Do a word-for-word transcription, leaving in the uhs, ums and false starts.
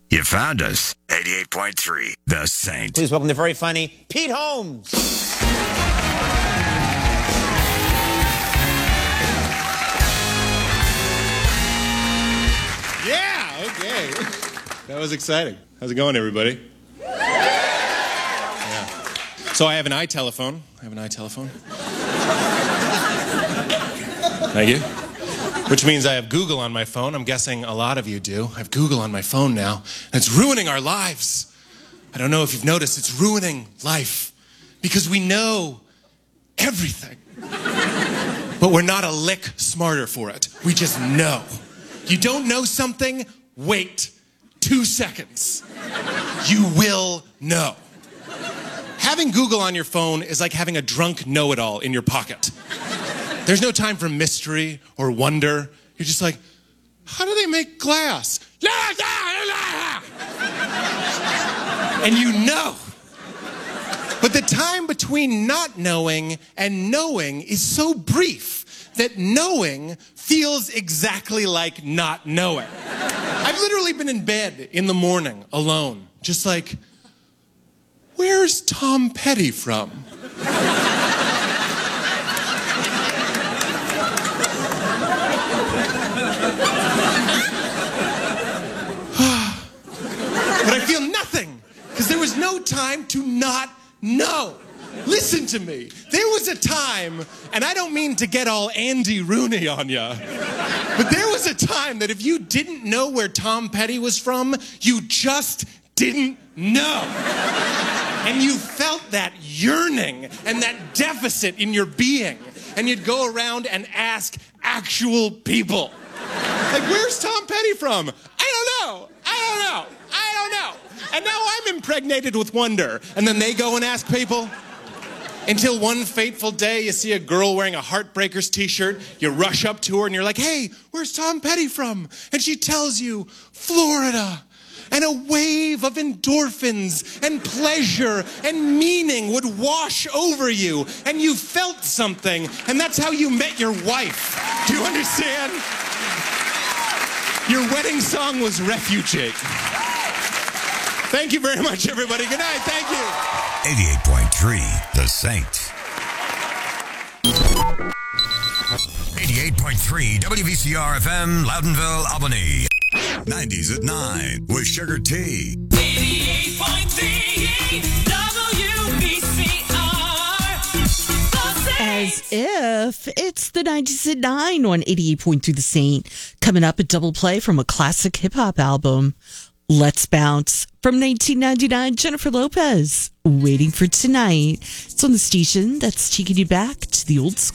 You found us. eighty-eight point three, The Saint. Please welcome the very funny Pete Holmes. Yeah, okay. That was exciting. How's it going, everybody? Yeah. So I have an iTelephone. I have an iTelephone. Thank you. Which means I have Google on my phone. I'm guessing a lot of you do. I have Google on my phone now, and it's ruining our lives. I don't know if you've noticed, it's ruining life because we know everything. But we're not a lick smarter for it. We just know. You don't know something? Wait two seconds. You will know. Having Google on your phone is like having a drunk know-it-all in your pocket. There's no time for mystery or wonder. You're just like, how do they make glass? And you know. But the time between not knowing and knowing is so brief that knowing feels exactly like not knowing. I've literally been in bed in the morning alone, just like, where's Tom Petty from? But I feel nothing, because there was no time to not know. Listen to me. There was a time, and I don't mean to get all Andy Rooney on ya, but there was a time that if you didn't know where Tom Petty was from, you just didn't know. And you felt that yearning and that deficit in your being. And you'd go around and ask actual people. Like, where's Tom Petty from? I don't know. I don't know. I don't know. And now I'm impregnated with wonder. And then they go and ask people. Until one fateful day, you see a girl wearing a Heartbreakers t-shirt. You rush up to her and you're like, hey, where's Tom Petty from? And she tells you, Florida. And a wave of endorphins and pleasure and meaning would wash over you. And you felt something. And that's how you met your wife. Do you understand? Your wedding song was Refugee. Thank you very much, everybody. Good night. Thank you. eighty-eight point three, The Saint. eighty-eight point three, W V C R F M, Loudonville, Albany. nineties at nine with Sugar T. eighty-eight point three W V C R. As if it's the nineties at nine on eighty-eight point three The Saint. Coming up, a double play from a classic hip-hop album. Let's Bounce from nineteen ninety-nine, Jennifer Lopez. Waiting for Tonight. It's on the station that's taking you back to the old school.